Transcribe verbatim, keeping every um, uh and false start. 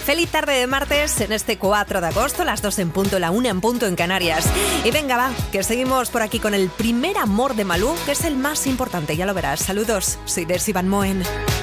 Feliz tarde de martes en este cuatro de agosto, las dos en punto, la una en punto en Canarias. Y venga, va, que seguimos por aquí con el primer amor de Malú, que es el más importante, ya lo verás. Saludos, soy Desi Van Moen.